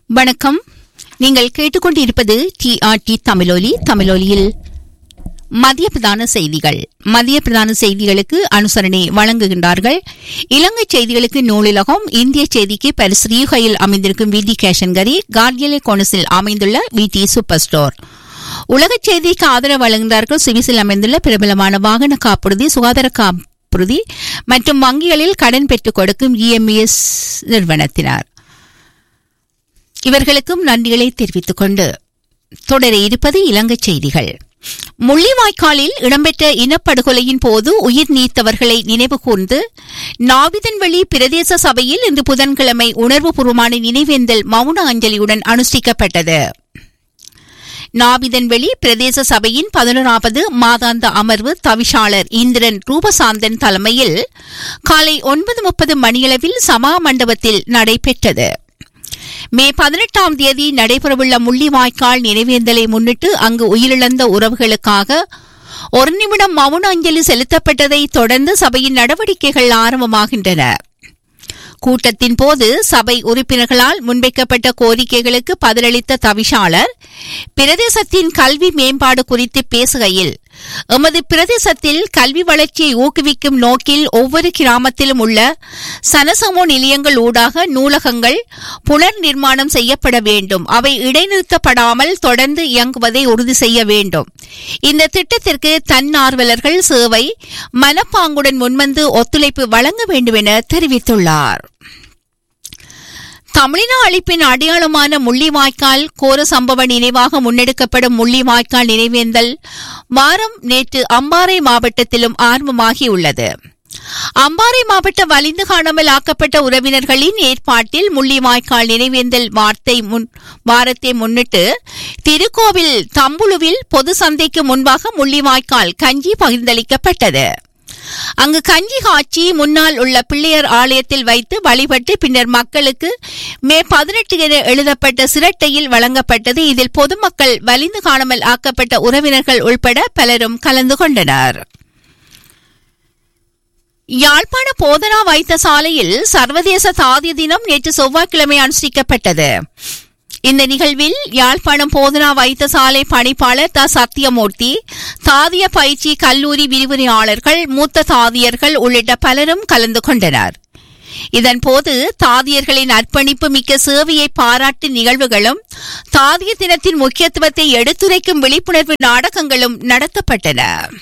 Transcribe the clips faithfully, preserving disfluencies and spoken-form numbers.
வணக்கம். நீங்கள் கேட்டுக்கொண்டிருப்பது டிஆர்டி தமிழொலி. தமிழொலியில் மதிய பிரதான செய்திகள். மதிய பிரதான செய்திகளுக்கு அனுசரணை வழங்குகின்றார்கள் இலங்கை செய்திகளுக்கு நூலிலகம், இந்திய செய்திக்கு பரிசுகையில் அமைந்திருக்கும் வி டி கேஷன்கரி, கார்கியலே கோனஸில் அமைந்துள்ள வி டி சூப்பர் ஸ்டோர். உலக செய்திக்கு ஆதரவு வழங்குகிறார்கள் சுவிஸில் அமைந்துள்ள பிரபலமான வாகன காப்புறுதி, சுகாதார காப்புறுதி மற்றும் வங்கிகளில் கடன் பெற்றுக் கொடுக்கும் இஎம்எஸ் நிறுவனத்தினர். இவர்களுக்கும் நன்றிகளை தெரிவித்துக் கொண்டு தொடர இருப்பது இலங்கை செய்திகள். முள்ளிவாய்க்காலில் இடம்பெற்ற இனப்படுகொலையின் போது உயிர் நீத்தவர்களை நினைவு கூர்ந்து நாவிதன்வெளி பிரதேச சபையில் இன்று புதன்கிழமை உணர்வுபூர்வமான நினைவேந்தல் மௌன அஞ்சலியுடன் அனுஷ்டிக்கப்பட்டது. நாவிதன்வெளி பிரதேச சபையின் பதினோராவது மாதாந்த அமர்வு தவிசாளர் இந்திரன் ரூபசாந்தன் தலைமையில் காலை ஒன்பது முப்பது மணியளவில் சமா மண்டபத்தில் நடைபெற்றது. மே பதினெட்டாம் தேதி நடைபெறவுள்ள முள்ளிவாய்க்கால் நினைவேந்தலை முன்னிட்டு அங்கு உயிரிழந்த உறவுகளுக்காக ஒரு நிமிடம் மௌன அஞ்சலி செலுத்தப்பட்டதை தொடர்ந்து சபையின் நடவடிக்கைகள் ஆரம்பமாகின்றன. கூட்டத்தின் போது சபை உறுப்பினர்களால் முன்வைக்கப்பட்ட கோரிக்கைகளுக்கு பதிலளித்த தவிசாளர் பிரதேசத்தின் கல்வி மேம்பாடு குறித்து பேசுகையில், எமது பிரதேசத்தில் கல்வி வளர்ச்சியை ஊக்குவிக்கும் நோக்கில் ஒவ்வொரு கிராமத்திலும் உள்ள சனசமோ நிலையங்கள் ஊடாக நூலகங்கள் புனர் நிர்மாணம் செய்யப்பட வேண்டும். அவை இடைநிறுத்தப்படாமல் தொடர்ந்து இயங்குவதை உறுதி செய்ய வேண்டும். இந்த திட்டத்திற்கு தன்னார்வலர்கள் சேவை மனப்பாங்குடன் முன்வந்து ஒத்துழைப்பு வழங்க வேண்டும் என தெரிவித்துள்ளார். தமிழின அழிப்பின் அடையாளமான முள்ளிவாய்க்கால் கோர சம்பவ நினைவாக முன்னெடுக்கப்படும் முள்ளிவாய்க்கால் நினைவேந்தல் வாரம் நேற்று அம்பாறை மாவட்டத்திலும் ஆரம்பமாகியுள்ளது. அம்பாறை மாவட்ட வலிந்து காணாமல் ஆக்கப்பட்ட உறவினர்களின் ஏற்பாட்டில் முள்ளிவாய்க்கால் நினைவேந்தல் வார்த்தை முன் வாரத்தை முன்னிட்டு திருக்கோவில் தம்புழுவில் பொது சந்தைக்கு முன்பாக முள்ளிவாய்க்கால் கஞ்சி பகிர்ந்தளிக்கப்பட்டது. அங்கு கஞ்சி காட்சி முன்னால் உள்ள பிள்ளையர் ஆலயத்தில் வைத்து வழிபட்டு பின்னர் மக்களுக்கு மே பதினெட்டு என எழுதப்பட்ட சிரட்டையில் வழங்கப்பட்டது. இதில் பொதுமக்கள் வலிந்து காணாமல் ஆக்கப்பட்ட உறவினர்கள் உள்பட பலரும் கலந்து கொண்டனர். யாழ்ப்பாண போதனா வைத்தியசாலையில் சர்வதேச தாதிய தினம் நேற்று செவ்வாய்க்கிழமை அனுஷ்டிக்கப்பட்டது. இந்த நிகழ்வில் யாழ்ப்பாணம் போதனா வைத்தியசாலை பணிப்பாளர் த சத்தியமூர்த்தி, தாதிய பயிற்சி கல்லூரி விரிவுரையாளர்கள், மூத்த தாதியர்கள் உள்ளிட்ட பலரும் கலந்து கொண்டனர். இதன்போது தாதியர்களின் அர்ப்பணிப்பு மிக்க சேவையை பாராட்டு நிகழ்வுகளும் தாதிய தினத்தின் முக்கியத்துவத்தை எடுத்துரைக்கும் விழிப்புணர்வு நாடகங்களும் நடத்தப்பட்டன.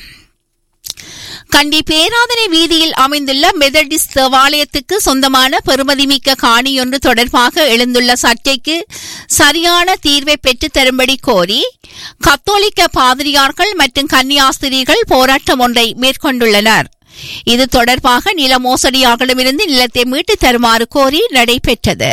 கண்டி பேராதனை வீதியில் அமைந்துள்ள மெதடிஸ்ட் தேவாலயத்துக்கு சொந்தமான பெறுமதிமிக்க காணியொன்று தொடர்பாக எழுந்துள்ள சர்ச்சைக்கு சரியான தீர்வை பெற்றுத் தரும்படி கோரி கத்தோலிக்க பாதிரியார்கள் மற்றும் கன்னியாஸ்திரிகள் போராட்டம் ஒன்றை மேற்கொண்டுள்ளனர். இது தொடர்பாக நில மோசடியாளர்களிடமிருந்து நிலத்தை மீட்டுத் தருமாறு கோரி நடைபெற்றது.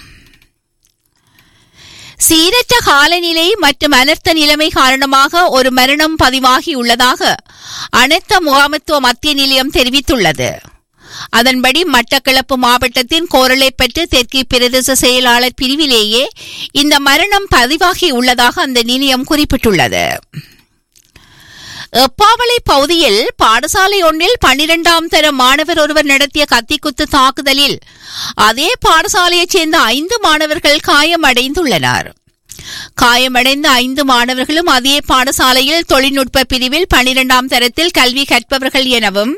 சீரற்ற காலநிலை மற்றும் அனர்த்த நிலைமை காரணமாக ஒரு மரணம் பதிவாகியுள்ளதாக அனர்த்த முகாமைத்துவ மத்திய நிலையம் தெரிவித்துள்ளது. அதன்படி மட்டக்களப்பு மாவட்டத்தின் கோரளைப்பற்று தெற்கு பிரதேச செயலாளர் பிரிவிலேயே இந்த மரணம் பதிவாகியுள்ளதாக அந்த நிலையம் குறிப்பிட்டுள்ளது. எப்பாவளை பகுதியில் பாடசாலை ஒன்றில் பன்னிரண்டாம் தர மாணவர் ஒருவர் நடத்திய கத்திக்குத்து தாக்குதலில் அதே பாடசாலையைச் சேர்ந்த ஐந்து மாணவர்கள் காயமடைந்துள்ளனர். காயமடைந்த ஐந்து மாணவர்களும் அதே பாடசாலையில் தொழில்நுட்ப பிரிவில் பன்னிரண்டாம் தரத்தில் கல்வி கற்பவர்கள் எனவும்,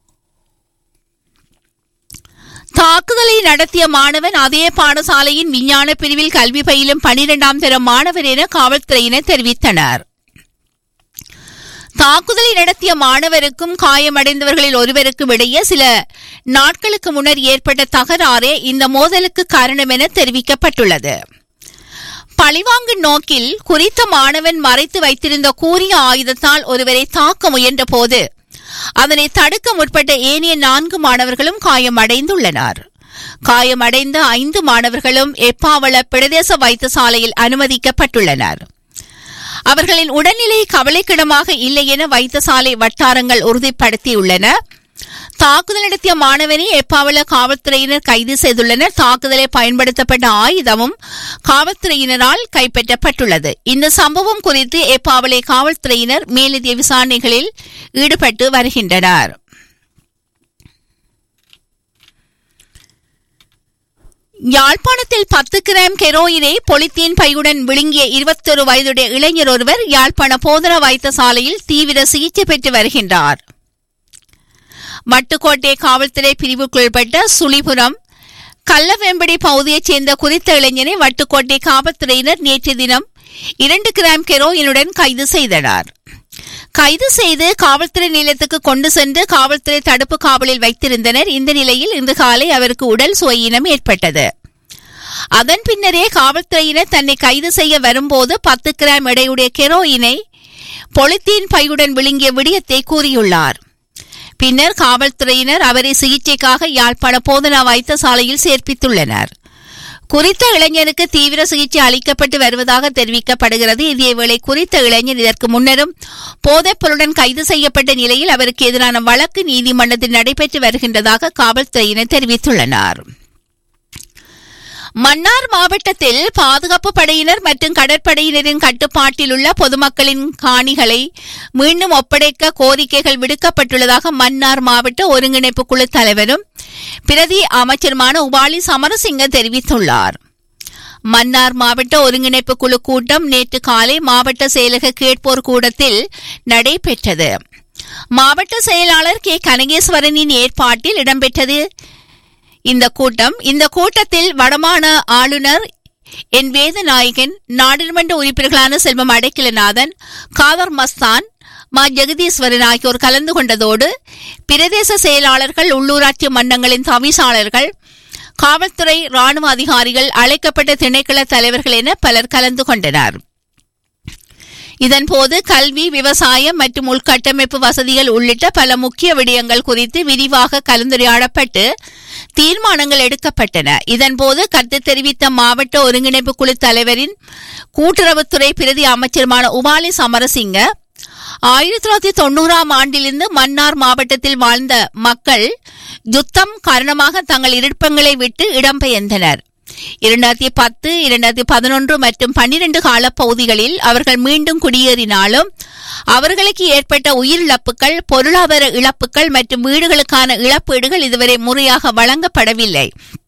தாக்குதலை நடத்திய மாணவன் அதே பாடசாலையின் விஞ்ஞான பிரிவில் கல்வி பயிலும் பன்னிரண்டாம் தர மாணவர் என காவல்துறையினர் தெரிவித்தனர். தாக்குதலை நடத்திய மாணவருக்கும் காயமடைந்தவர்களில் ஒருவருக்கும் இடையே சில நாட்களுக்கு முன்னர் ஏற்பட்ட தகராறே இந்த மோதலுக்கு காரணம் என தெரிவிக்கப்பட்டுள்ளது. பழிவாங்கும் நோக்கில் குறித்த மாணவன் மறைத்து வைத்திருந்த கூரிய ஆயுதத்தால் ஒருவரை தாக்க முயன்ற போது அதனை தடுக்க முற்பட்ட ஏனைய நான்கு மாணவர்களும் காயமடைந்துள்ளனர். காயமடைந்த ஐந்து மாணவர்களும் எப்பாவள பிரதேச வைத்தியசாலையில் அனுமதிக்கப்பட்டுள்ளனர். அவர்களின் உடல்நிலை கவலைக்கிடமாக இல்லை என வைத்தியசாலை வட்டாரங்கள் உறுதிப்படுத்தியுள்ளன. தாக்குதல் நடத்திய மாணவனை எப்பாவள காவல்துறையினர் கைது செய்துள்ளனர். தாக்குதலை பயன்படுத்தப்பட்ட ஆயுதமும் காவல்துறையினரால் கைப்பற்றப்பட்டுள்ளது. இந்த சம்பவம் குறித்து எப்பாவளை காவல்துறையினர் மேலதிக விசாரணைகளில் ஈடுபட்டு வருகின்றனர். யாழ்ப்பாணத்தில் பத்து கிராம் ஹெரோயினை பொலித்தீன் பையுடன் விழுங்கிய இருபத்தொரு வயதுடைய இளைஞர் ஒருவர் யாழ்ப்பாண போதனா வைத்தியசாலையில் தீவிர சிகிச்சை பெற்று வருகின்றார். வட்டுக்கோட்டை காவல்துறை பிரிவுக்குள்பட்ட சுழிபுரம் கள்ளவேம்படி பகுதியைச் சேர்ந்த குறித்த இளைஞனை வட்டுக்கோட்டை காவல்துறையினர் நேற்று தினம் இரண்டு கிராம் ஹெரோயினுடன் கைது செய்தனர். கைது செய்து காவல்துறை நிலையத்துக்கு கொண்டு சென்று காவல்துறை தடுப்பு காவலில் வைத்திருந்தனர். இந்த நிலையில் இன்று காலை அவருக்கு உடல் சுவையினம் ஏற்பட்டது. அதன் பின்னரே காவல்துறையினர் தன்னை கைது செய்ய வரும்போது பத்து கிராம் எடையுடைய ஹெரோயினை பொலித்தீன் பையுடன் விழுங்கிய விடயத்தை கூறியுள்ளார். பின்னர் காவல்துறையினர் அவரை சிகிச்சைக்காக யாழ்ப்பாண போதனா வைத்தியசாலையில் சேர்ப்பித்துள்ளனர். குறித்த இளைஞனுக்கு தீவிர சிகிச்சை அளிக்கப்பட்டு வருவதாக தெரிவிக்கப்படுகிறது. இதேவேளை குறித்த இளைஞர் இதற்கு முன்னரும் போதைப் பொருளுடன் கைது செய்யப்பட்ட நிலையில் அவருக்கு எதிரான வழக்கு நீதிமன்றத்தில் நடைபெற்று வருகின்றதாக காவல்துறையினர் தெரிவித்துள்ளனர். மன்னார் மாவட்டத்தில் பாதுகாப்பு படையினர் மற்றும் கடற்படையினரின் கட்டுப்பாட்டில் உள்ள பொதுமக்களின் காணிகளை மீண்டும் ஒப்படைக்க கோரிக்கைகள் விடுக்கப்பட்டுள்ளதாக மன்னார் மாவட்ட ஒருங்கிணைப்பு குழு தலைவரும் பிரதி அமைச்சருமான உபாலி சமரசிங்க தெரிவித்துள்ளார். மன்னார் மாவட்ட ஒருங்கிணைப்பு குழு கூட்டம் நேற்று காலை மாவட்ட செயலக கேட்போர் கூடத்தில் நடைபெற்றது. மாவட்ட செயலாளர் கே கனகேஸ்வரனின் ஏற்பாட்டில் இடம்பெற்றது. இந்த கூட்டம் இந்த கூட்டத்தில் வடமாகாண ஆளுநர் என் வேதநாயகன், நாடாளுமன்ற உறுப்பினர்களான செல்வம் அடைக்கலநாதன், காதர் மஸ்தான், மா ஜெகதீஸ்வரன் ஆகியோர் கலந்து கொண்டதோடு பிரதேச செயலாளர்கள், உள்ளூராட்சி மன்றங்களின் தவிசாளர்கள், காவல்துறை, ராணுவ அதிகாரிகள், அழைக்கப்பட்ட திணைக்கள தலைவர்கள் என பலர் கலந்து கொண்டனர். இதன்போது கல்வி, விவசாயம் மற்றும் உள்கட்டமைப்பு வசதிகள் உள்ளிட்ட பல முக்கிய விடயங்கள் குறித்து விரிவாக கலந்துரையாடப்பட்டு தீர்மானங்கள் எடுக்கப்பட்டன. இதன்போது கருத்து தெரிவித்த மாவட்ட ஒருங்கிணைப்பு குழு தலைவரின் கூட்டுறவுத்துறை பிரதி அமைச்சருமான உபாலி சமரசிங்க, ஆயிரத்தி தொள்ளாயிரத்தி தொன்னூறாம் ஆண்டிலிருந்து மன்னார் மாவட்டத்தில் வாழ்ந்த மக்கள் யுத்தம் காரணமாக தங்கள் இருப்பிடங்களை விட்டு இடம்பெயர்ந்தனர். இரண்டாயிரத்தி பத்து இரண்டாயிரத்தி பதினொன்று மற்றும் பன்னிரண்டு காலப்பகுதிகளில் அவர்கள் மீண்டும் குடியேறினாலும் அவர்களுக்கு ஏற்பட்ட உயிரிழப்புகள், பொருளாதார இழப்புகள் மற்றும் வீடுகளுக்கான இழப்பீடுகள் இதுவரை முறையாக வழங்கப்படவில்லை.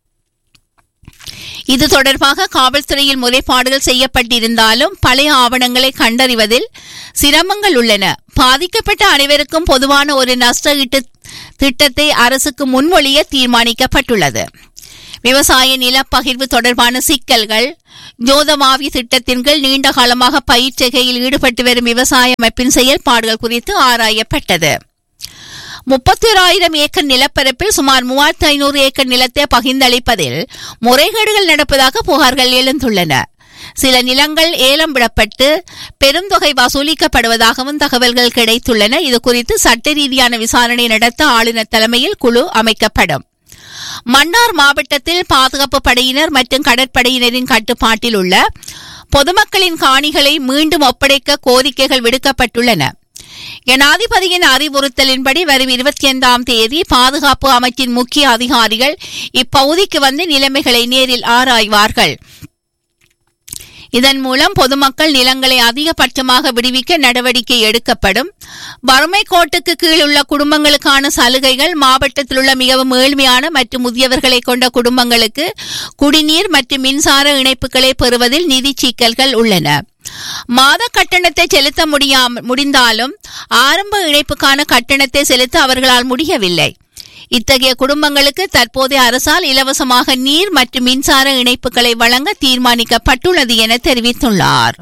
இது தொடர்பாக காவல்துறையில் முறைப்பாடுகள் செய்யப்பட்டிருந்தாலும் பழைய ஆவணங்களை கண்டறிவதில் சிரமங்கள் உள்ளன. பாதிக்கப்பட்ட அனைவருக்கும் பொதுவான ஒரு நஷ்ட ஈட்டு திட்டத்தை அரசுக்கு முன்மொழிய தீர்மானிக்கப்பட்டுள்ளது. விவசாய நிலப்பகிர்வு தொடர்பான சிக்கல்கள், ஜோதமாவி திட்டத்தின் கீழ் நீண்ட காலமாக பயிர்ச்செய்கையில் ஈடுபட்டு வரும் விவசாய அமைப்பின் செயல்பாடுகள் குறித்து ஆராயப்பட்டது. முப்பத்தி ஓராயிரம் ஏக்கர் நிலப்பரப்பில் சுமார் மூவாயிரத்தி ஐநூறு ஏக்கர் நிலத்தை பகிர்ந்தளிப்பதில் முறைகேடுகள் நடப்பதாக புகார்கள் எழுந்துள்ளன. சில நிலங்கள் ஏலம் விடப்பட்டு பெரும் தொகை வசூலிக்கப்படுவதாகவும் தகவல்கள் கிடைத்துள்ளன. இதுகுறித்து சட்ட ரீதியான விசாரணை நடத்த ஆளுநர் தலைமையில் குழு அமைக்கப்படும். மன்னார் மாவட்டத்தில் பாதுகாப்பு படையினர் மற்றும் கடற்படையினரின் கட்டுப்பாட்டில் உள்ள பொதுமக்களின் காணிகளை மீண்டும் ஒப்படைக்க கோரிக்கைகள் விடுக்கப்பட்டுள்ளன. ஜனாதிபதியின் அறிவுறுத்தலின்படி வரும் இருபத்தி ஐந்தாம் தேதி பாதுகாப்பு அமைச்சின் முக்கிய அதிகாரிகள் இப்பகுதிக்கு வந்து நிலைமைகளை நேரில் ஆராய்வார்கள். இதன் மூலம் பொதுமக்கள் நிலங்களை அதிகபட்சமாக விடுவிக்க நடவடிக்கை எடுக்கப்படும். வறுமை கோட்டுக்கு கீழ் உள்ள குடும்பங்களுக்கான சலுகைகள், மாவட்டத்தில் உள்ள மிகவும் ஏழ்மையான மற்றும் முதியவர்களை கொண்ட குடும்பங்களுக்கு குடிநீர் மற்றும் மின்சார இணைப்புகளை பெறுவதில் நிதி சிக்கல்கள் உள்ளன. மாத கட்டணத்தை செலுத்த முடியாம முடிந்தாலும் ஆரம்ப இணைப்புக்கான கட்டணத்தை செலுத்த அவர்களால் முடியவில்லை. இத்தகைய குடும்பங்களுக்கு தற்போதைய அரசால் இலவசமாக நீர் மற்றும் மின்சார இணைப்புகளை வழங்க தீர்மானிக்கப்பட்டுள்ளது என தெரிவித்துள்ளார்.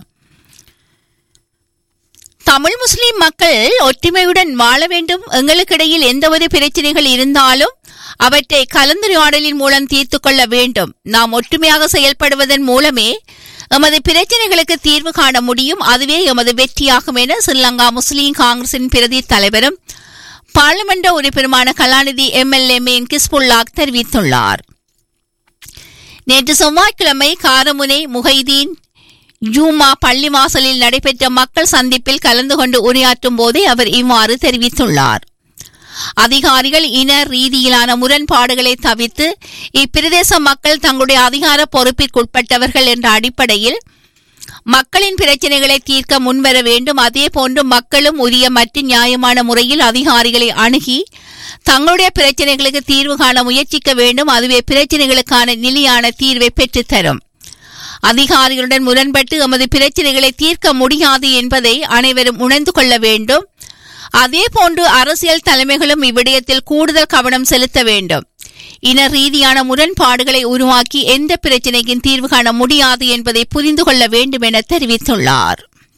தமிழ் முஸ்லிம் மக்கள் ஒற்றுமையுடன் வாழ வேண்டும். எங்களுக்கிடையில் எந்தவொரு பிரச்சனைகள் இருந்தாலும் அவற்றை கலந்துரையாடலின் மூலம் தீர்த்து கொள்ள வேண்டும். நாம் ஒற்றுமையாக செயல்படுவதன் மூலமே எமது பிரச்சனைகளுக்கு தீர்வு காண முடியும். அதுவே எமது வெற்றியாகும் என ஸ்ரீலங்கா முஸ்லிம் காங்கிரசின் பிரதி தலைவரும் பார்லிமெண்ட் உறுப்பினருமான கலாநிதி எம் எல் ஏ மீன் கிஸ்புல்லாக் தெரிவித்துள்ளார். நேற்று செவ்வாய்க்கிழமை காரமுனை முஹைதீன் ஜூமா பள்ளிவாசலில் நடைபெற்ற மக்கள் சந்திப்பில் கலந்து கொண்டு உரையாற்றும் போதே அவர் இவ்வாறு தெரிவித்துள்ளார். அதிகாரிகள் இன ரீதியிலான முரண்பாடுகளை தவிர்த்து இப்பிரதேச மக்கள் தங்களுடைய அதிகார பொறுப்பிற்குட்பட்டவர்கள் என்ற அடிப்படையில் மக்களின் பிரச்சனைகளை தீர்க்க முன்வர வேண்டும். அதே போன்று மக்களும் உரிய மற்றும் நியாயமான முறையில் அதிகாரிகளை அணுகி தங்களுடைய பிரச்சனைகளுக்கு தீர்வு காண முயற்சிக்க வேண்டும். அதுவே பிரச்சனைகளுக்கான நிலையான தீர்வை பெற்றுத்தரும். அதிகாரிகளுடன் முரண்பட்டு எமது பிரச்சனைகளை தீர்க்க முடியாது என்பதை அனைவரும் உணர்ந்து கொள்ள வேண்டும். அதே போன்று அரசியல் தலைமைகளும் இவ்விடயத்தில் கூடுதல் கவனம் செலுத்த வேண்டும். இன ரீதியான முரண்பாடுகளை உருவாக்கி எந்த பிரச்சனைக்கும் தீர்வு காண முடியாது என்பதை புரிந்து கொள்ள வேண்டும் என தெரிவித்துள்ளார்.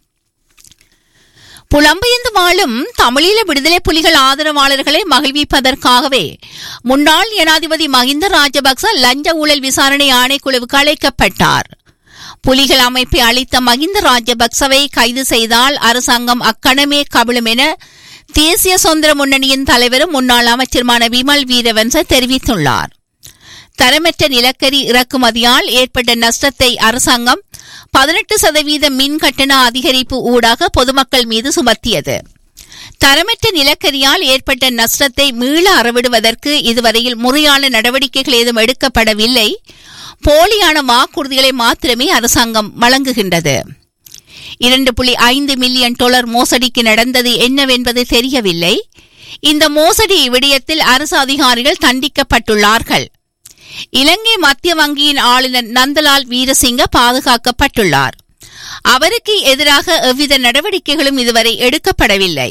புலம்பெயர்ந்து வாழும் தமிழீழ விடுதலை புலிகள் ஆதரவாளர்களை மகிழ்விப்பதற்காகவே முன்னாள் ஜனாதிபதி மஹிந்த ராஜபக்ச லஞ்ச ஊழல் விசாரணை ஆணைக்குழுவுக்கு அழைக்கப்பட்டார். புலிகள் அமைப்பை அளித்த மஹிந்த ராஜபக்சவை கைது செய்தால் அரசாங்கம் அக்கணமே கவிழும் என தேசிய சுதந்திர முன்னணியின் தலைவரும் முன்னாள் அமைச்சருமான விமல் வீரவன்ச தெரிவித்துள்ளார். தரமற்ற நிலக்கரி இறக்குமதியால் ஏற்பட்ட நஷ்டத்தை அரசாங்கம் பதினெட்டு சதவீத மின் கட்டண அதிகரிப்பு ஊடாக பொதுமக்கள் மீது சுமத்தியது. தரமற்ற நிலக்கரியால் ஏற்பட்ட நஷ்டத்தை மீள அறவிடுவதற்கு இதுவரையில் முறையான நடவடிக்கைகள் ஏதும் எடுக்கப்படவில்லை. போலியான வாக்குறுதிகளை மாத்திரமே அரசாங்கம் வழங்குகின்றது. இரண்டு புள்ளி ஐந்து மில்லியன் டாலர் மோசடிக்கு நடந்தது என்னவென்பது தெரியவில்லை. இந்த மோசடி விடயத்தில் அரசு அதிகாரிகள் தண்டிக்கப்பட்டுள்ளார்கள். இலங்கை மத்திய வங்கியின் ஆளுநர் நந்தலால் வீரசிங்க பாதுகாக்கப்பட்டுள்ளார். அவருக்கு எதிராக எவ்வித நடவடிக்கைகளும் இதுவரை எடுக்கப்படவில்லை.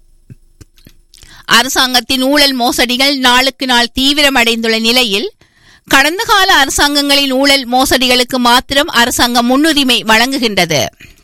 அரசாங்கத்தின் ஊழல் மோசடிகள் நாளுக்கு நாள் தீவிரமடைந்துள்ள நிலையில் கடந்த கால அரசாங்கங்களின் ஊழல் மோசடிகளுக்கு மாத்திரம் அரசாங்கம் முன்னுரிமை வழங்குகின்றது.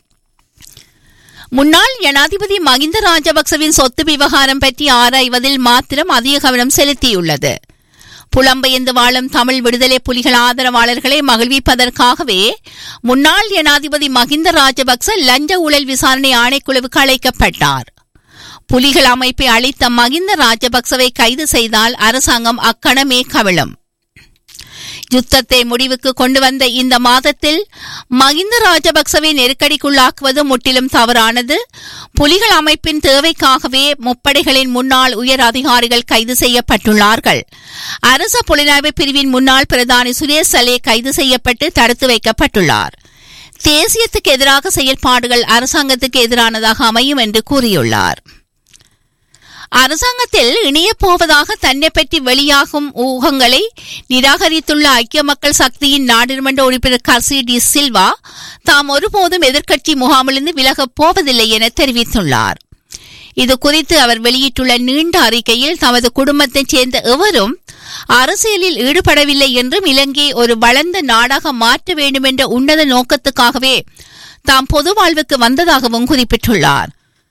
முன்னாள் ஜனாதிபதி மஹிந்த ராஜபக்சவின் சொத்து விவகாரம் பற்றி ஆராய்வதில் மாத்திரம் அதிக கவனம் செலுத்தியுள்ளது. புலம்பெயர்ந்து வாழும் தமிழ் விடுதலை புலிகள் ஆதரவாளர்களை மகிழ்விப்பதற்காகவே முன்னாள் ஜனாதிபதி மஹிந்த ராஜபக்ச லஞ்ச ஊழல் விசாரணை ஆணைக்குழுவுக்கு அழைக்கப்பட்டார். புலிகள் அமைப்பை அளித்த மஹிந்த ராஜபக்சவை கைது செய்தால் அரசாங்கம் அக்கணமே கவிழும். யுத்தத்தை முடிவுக்கு கொண்டு வந்த இந்த மாதத்தில் மஹிந்த ராஜபக்சவை நெருக்கடிக்குள்ளாக்குவது முற்றிலும் தவறானது. புலிகள் அமைப்பின் தேவைக்காகவே முப்படைகளின் முன்னாள் உயர் அதிகாரிகள் கைது செய்யப்பட்டுள்ளார்கள். அரச புலனாய்வு பிரிவின் முன்னாள் பிரதானி சுரேஷ் சலே கைது செய்யப்பட்டு தடுத்து வைக்கப்பட்டுள்ளார். தேசியத்துக்கு எதிராக செயல்பாடுகள் அரசாங்கத்துக்கு எதிரானதாக அமையும் என்று கூறியுள்ளார். அரசாங்கத்தில் இணையப் போவதாக தன்னை பற்றி வெளியாகும் ஊகங்களை நிராகரித்துள்ள ஐக்கிய மக்கள் சக்தியின் நாடாளுமன்ற உறுப்பினர் கர்சி டி சில்வா தாம் ஒருபோதும் எதிர்க்கட்சி முகாமிலிருந்து விலகப் போவதில்லை என தெரிவித்துள்ளார். இது குறித்து அவர் வெளியிட்டுள்ள நீண்ட அறிக்கையில் தமது குடும்பத்தைச் சேர்ந்த எவரும் அரசியலில் ஈடுபடவில்லை என்றும் இலங்கையை ஒரு வளர்ந்த நாடாக மாற்ற வேண்டும் என்ற உன்னத நோக்கத்துக்காகவே தாம் பொது வாழ்வுக்கு வந்ததாகவும் குறிப்பிட்டுள்ளார்.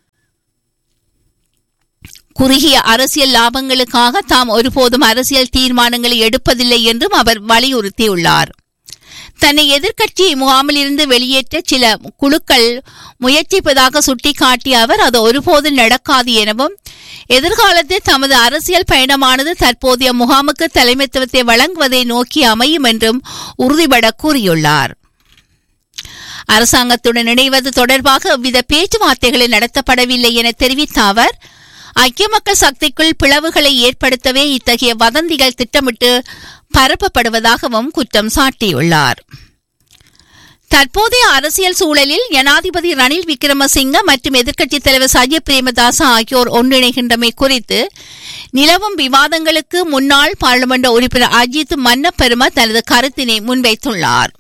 குறுகிய அரசியல் லாபங்களுக்காக தாம் ஒருபோதும் அரசியல் தீர்மானங்களை எடுப்பதில்லை என்றும் அவர் வலியுறுத்தியுள்ளார். தன்னை எதிர்க்கட்சி முகாமிலிருந்து வெளியேற்ற சில குழுக்கள் முயற்சிப்பதாக சுட்டிக்காட்டிய அவர் அது ஒருபோதும் நடக்காது எனவும் எதிர்காலத்தில் தமது அரசியல் பயணமானது தற்போதைய முகாமுக்கு தலைமைத்துவத்தை வழங்குவதை நோக்கி அமையும் என்றும் உறுதிபட கூறியுள்ளார். அரசாங்கத்துடன் இணைவது தொடர்பாக எவ்வித பேச்சுவார்த்தைகளை நடத்தப்படவில்லை என தெரிவித்த அவர் ஐக்கிய மக்கள் சக்திக்குள் பிளவுகளை ஏற்படுத்தவே இத்தகைய வதந்திகள் திட்டமிட்டு பரப்பப்படுவதாகவும் குற்றம் சாட்டியுள்ளார். தற்போதைய அரசியல் சூழலில் ஜனாதிபதி ரணில் விக்ரமசிங்க மற்றும் எதிர்க்கட்சித் தலைவர் சஜித் பிரேமதாச ஆகியோர் ஒன்றிணைகின்றமை குறித்து நிலவும் விவாதங்களுக்கு முன்னாள் பாராளுமன்ற உறுப்பினர் அஜித் மன்னப்பெரும தனது கருத்தினை முன்வைத்துள்ளார்.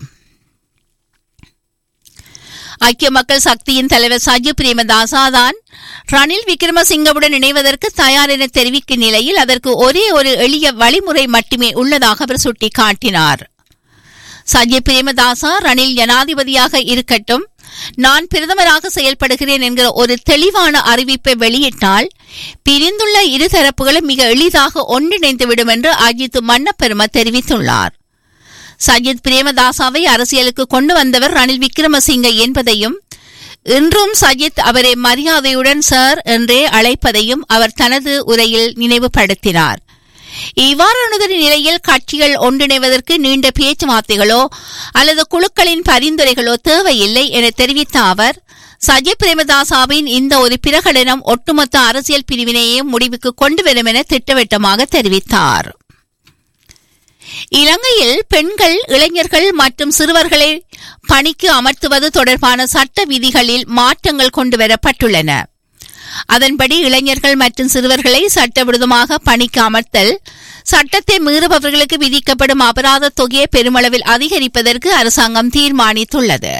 ஐக்கிய மக்கள் சக்தியின் தலைவர் சஜித் பிரேமதாசா தான் ரணில் விக்ரமசிங்கவுடன் இணைவதற்கு தயார் என தெரிவிக்கும் நிலையில் அதற்கு ஒரே ஒரு எளிய வழிமுறை மட்டுமே உள்ளதாக அவர் சுட்டிக்காட்டினார். சஜித் பிரேமதாசா ரணில் ஜனாதிபதியாக இருக்கட்டும், நான் பிரதமராக செயல்படுகிறேன் என்கிற ஒரு தெளிவான அறிவிப்பை வெளியிட்டால் பிரிந்துள்ள இருதரப்புகளும் மிக எளிதாக ஒன்றிணைந்துவிடும் என்று அஜித் மன்னப்பெரும தெரிவித்துள்ளார். சஜித் பிரேமதாசாவை அரசியலுக்கு கொண்டு வந்தவர் ரணில் விக்ரமசிங்க என்பதையும் இன்றும் சஜித் அவரை மரியாதையுடன் சார் என்றே அழைப்பதையும் அவர் தனது உரையில் நினைவுபடுத்தினார். இவ்வாறானதொரு நிலையில் கட்சிகள் ஒன்றிணைவதற்கு நீண்ட பேச்சுவார்த்தைகளோ அல்லது குழுக்களின் பரிந்துரைகளோ தேவையில்லை என தெரிவித்த அவர் சஜித் பிரேமதாசாவின் இந்த ஒரு பிரகடனம் ஒட்டுமொத்த அரசியல் பிரிவினையே முடிவுக்கு கொண்டு வரும் என திட்டவட்டமாக தெரிவித்தார். இலங்கையில் பெண்கள், இளைஞர்கள் மற்றும் சிறுவர்களை பணிக்கு அமர்த்துவது தொடர்பான சட்ட விதிகளில் மாற்றங்கள் கொண்டுவரப்பட்டுள்ளன. அதன்படி இளைஞர்கள் மற்றும் சிறுவர்களை சட்டவிரோதமாக பணிக்கு அமர்த்தல், சட்டத்தை மீறுபவர்களுக்கு விதிக்கப்படும் அபராத தொகையை பெருமளவில் அதிகரிப்பதற்கு அரசாங்கம் தீர்மானித்துள்ளது.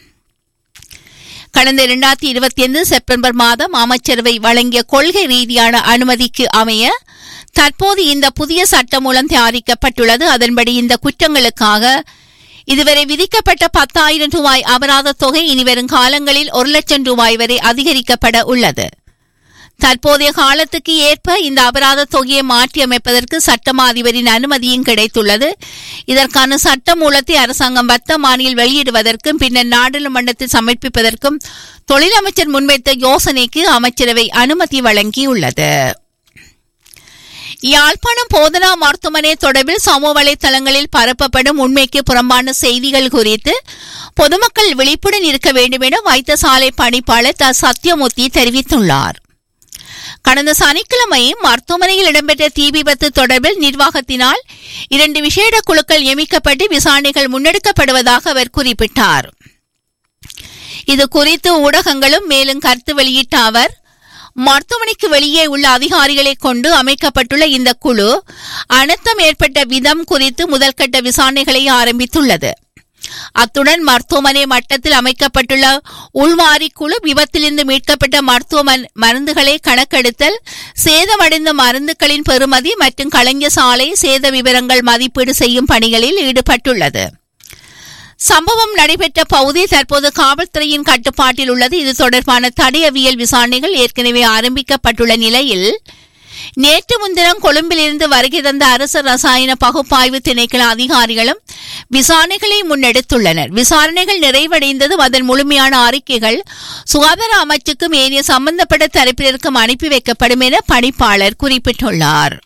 கடந்த இரண்டாயிரத்தி இருபத்தி ஐந்து செப்டம்பர் மாதம் அமைச்சரவை வழங்கிய கொள்கை ரீதியான அனுமதிக்கு அமைய தற்போது இந்த புதிய சட்டம் மூலம் தயாரிக்கப்பட்டுள்ளது. அதன்படி இந்த குற்றங்களுக்காக இதுவரை விதிக்கப்பட்ட பத்தாயிரம் ரூபாய் அபராத தொகை இனிவரும் காலங்களில் ஒரு லட்சம் ரூபாய் வரை அதிகரிக்கப்பட உள்ளது. தற்போதைய காலத்துக்கு ஏற்ப இந்த அபராத தொகையை மாற்றியமைப்பதற்கு சட்டமா அதிபரின் அனுமதியும் கிடைத்துள்ளது. இதற்கான சட்ட மூலத்தை அரசாங்கம் வர்த்தமானியில் வெளியிடுவதற்கும் பின்னர் நாடாளுமன்றத்தில் சமர்ப்பிப்பதற்கும் தொழிலமைச்சர் முன்வைத்த யோசனைக்கு அமைச்சரவை அனுமதி வழங்கியுள்ளது. யாழ்ப்பாணம் போதனா மருத்துவமனை தொடர்பில் சமூக வலைதளங்களில் பரப்பப்படும் உண்மைக்கு புறம்பான செய்திகள் குறித்து பொதுமக்கள் விழிப்புடன் இருக்க வேண்டும் என வைத்தியசாலை பணிப்பாளர் த சத்யமூர்த்தி தெரிவித்துள்ளார். கடந்த சனிக்கிழமை மருத்துவமனையில் இடம்பெற்ற தீ விபத்து தொடர்பில் நிர்வாகத்தினால் இரண்டு விசேட குழுக்கள் நியமிக்கப்பட்டு விசாரணைகள் முன்னெடுக்கப்படுவதாக அவர் குறிப்பிட்டார். இது குறித்து ஊடகங்களும் மேலும் கருத்து வெளியிட்ட அவர், மருத்துவமனைக்கு வெளியே உள்ள அதிகாரிகளை கொண்டு அமைக்கப்பட்டுள்ள இந்த குழு அனர்த்தம் ஏற்பட்ட விதம் குறித்து முதல்கட்ட விசாரணைகளை ஆரம்பித்துள்ளது. அத்துடன் மருத்துவமனை மட்டத்தில் அமைக்கப்பட்டுள்ள உள்வாரி குழு விபத்திலிருந்து மீட்கப்பட்ட மருத்துவ மருந்துகளை கணக்கெடுத்தல், சேதமடைந்த மருந்துகளின் பெறுமதி மற்றும் களஞ்சிய சாலை சேத விவரங்கள் மதிப்பீடு செய்யும் பணிகளில் ஈடுபட்டுள்ளது. சம்பவம் நடைபெற்ற பகுதி தற்போது காவல்துறையின் கட்டுப்பாட்டில் உள்ளது. இது தொடர்பான தடயவியல் விசாரணைகள் ஏற்கனவே ஆரம்பிக்கப்பட்டுள்ள நிலையில் நேற்று முன்தினம் கொழும்பிலிருந்து வருகை தந்த அரசு ரசாயன பகுப்பாய்வு திணைக்கள அதிகாரிகளும் விசாரணைகளை முன்னெடுத்துள்ளனர். விசாரணைகள் நிறைவடைந்ததும் அதன் முழுமையான அறிக்கைகள் சுகாதார அமைச்சுக்கும் ஏனைய சம்பந்தப்பட்ட தரப்பினருக்கும் அனுப்பி வைக்கப்படும் என பணிப்பாளர் குறிப்பிட்டுள்ளார்.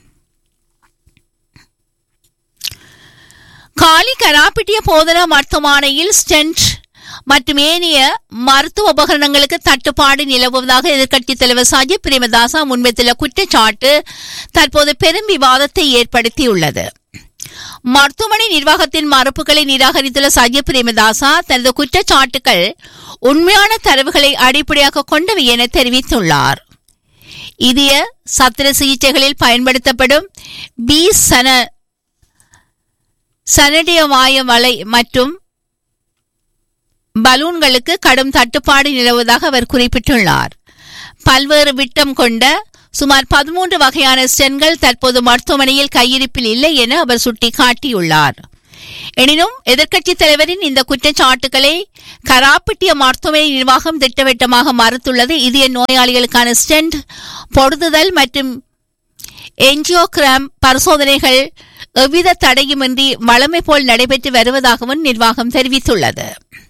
காலி கராப்பிட்டிய போதனா மருத்துவமனையில் ஸ்டென்ட் மற்றும் ஏனைய மருத்துவ உபகரணங்களுக்கு தட்டுப்பாடு நிலவுவதாக எதிர்க்கட்சித் தலைவர் சஜித் பிரேமதாச முன்வைத்துள்ள குற்றச்சாட்டு தற்போது பெரும் விவாதத்தை ஏற்படுத்தியுள்ளது. மருத்துவமனை நிர்வாகத்தின் மறுப்புகளை நிராகரித்துள்ள சஜித் பிரேமதாசா தனது குற்றச்சாட்டுகள் உண்மையான தரவுகளை அடிப்படையாக கொண்டவை என தெரிவித்துள்ளார். இதய சத்திர சிகிச்சைகளில் பயன்படுத்தப்படும் பி சன சனடியவாய வலை மற்றும் பலூன்களுக்கு கடும் தட்டுப்பாடு நிலவுவதாக அவர் குறிப்பிட்டுள்ளார். பல்வேறு விட்டம் கொண்ட சுமார் பதிமூன்று வகையான ஸ்டென்கள் தற்போது மருத்துவமனையில் கையிருப்பில் இல்லை என அவர் சுட்டிக்காட்டியுள்ளார். எனினும் எதிர்க்கட்சித் தலைவரின் இந்த குற்றச்சாட்டுகளை கராப்பிட்டிய மருத்துவமனை நிர்வாகம் திட்டவட்டமாக மறுத்துள்ளது. இதய நோயாளிகளுக்கான ஸ்டென்ட் பொருத்துதல் மற்றும் என்ஜியோகிராம் பரிசோதனைகள் எவ்வித தடையுமின்றி வழமை போல் நடைபெற்று வருவதாகவும் நிர்வாகம் தெரிவித்துள்ளது.